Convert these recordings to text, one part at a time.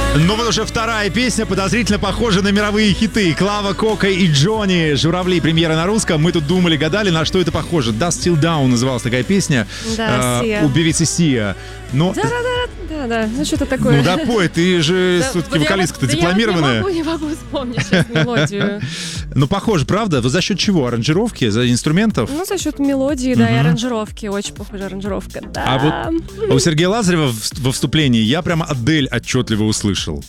Ну вот уже вторая песня, подозрительно похожа на мировые хиты. Клава Кока и Джонни. «Журавли», премьера на русском. Мы тут думали, гадали, на что это похоже. «Dust Till Down» называлась такая песня. Да, Сия. У певицы Сия. Но... Да. Ну что-то такое. Ну да, пой, ты же все-таки вокалистка-то дипломированная. Я не могу вспомнить сейчас мелодию. Ну похоже, правда? Вот за счет чего? Аранжировки? За инструментов? Ну, за счет мелодии, да, и аранжировки. Очень похожая аранжировка, да. А вот у Сергея Лазарева во вступлении я прямо Адель отчетливо услышал.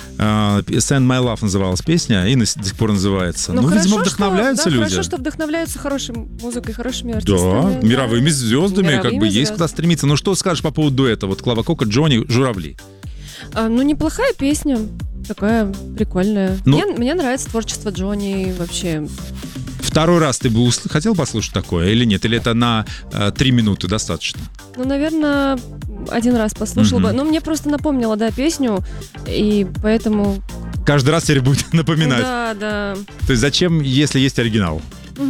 «Send My Love» называлась песня, и до сих пор называется. Ну, видимо, вдохновляются люди. Хорошо, что вдохновляются хорошей музыкой, хорошими артистами. Да, мировыми звездами, как бы есть куда стремиться. Ну, что скажешь по поводу дуэта? Вот Клава Кока, Джонни, «Журавли». Ну, неплохая песня, такая прикольная. Мне нравится творчество Джонни вообще. Второй раз ты бы хотел послушать такое или нет? Или это на 3 минуты достаточно? Ну, наверное, один раз послушал бы. Но мне просто напомнила, да, песню, и поэтому... Каждый раз теперь будет напоминать. Да. То есть зачем, если есть оригинал?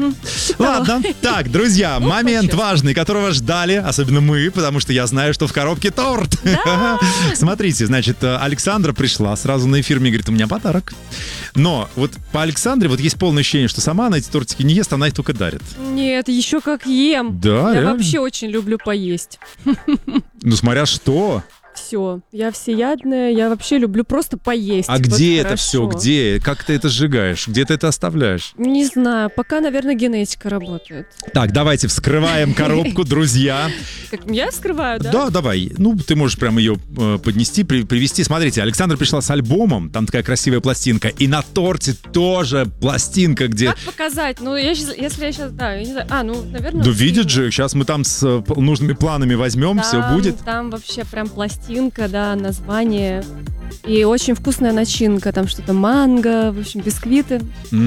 Ладно, так, друзья, момент важный, которого ждали, особенно мы, потому что я знаю, что в коробке торт. Смотрите, значит, Александра пришла сразу на эфир, мне говорит, у меня подарок. Но вот по Александре вот есть полное ощущение, что сама она эти тортики не ест, она их только дарит. Нет, еще как ем. Да, я вообще очень люблю поесть. Ну, смотря что. Все, я всеядная, я вообще люблю просто поесть. А где это все? Где? Как ты это сжигаешь? Где ты это оставляешь? Не знаю, пока, наверное, генетика работает. Так, давайте вскрываем коробку, друзья. Я вскрываю, да? Да, давай. Ну, ты можешь прямо ее поднести, привезти. Смотрите, Александра пришла с альбомом, там такая красивая пластинка, и на торте тоже пластинка, где... Как показать? Ну, если я сейчас, да, я не знаю. Ну, наверное... Да видит же, сейчас мы там с нужными планами возьмем, все будет. Там вообще прям пластинка, да, название. И очень вкусная начинка, там что-то манго, в общем, бисквиты.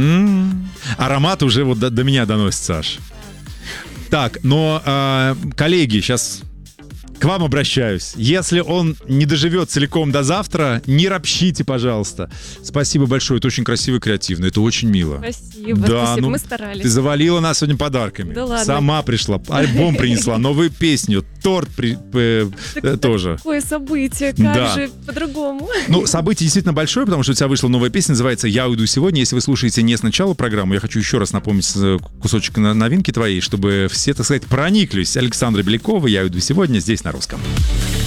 Аромат уже вот до меня доносится аж. Так, но, коллеги, сейчас к вам обращаюсь. Если он не доживет целиком до завтра, не ропщите, пожалуйста. Спасибо большое, это очень красиво и креативно, это очень мило. Спасибо, да, спасибо, ну, мы старались. Ты завалила нас сегодня подарками. Да ладно. Сама пришла, альбом принесла, новую песню, торт тоже. Такое событие, как же по-другому. Ну, событие действительно большое, потому что у тебя вышла новая песня, называется «Я уйду сегодня». Если вы слушаете не с начала программы, я хочу еще раз напомнить кусочек новинки твоей, чтобы все, так сказать, прониклись. Александра Белякова, «Я уйду сегодня» здесь на русском.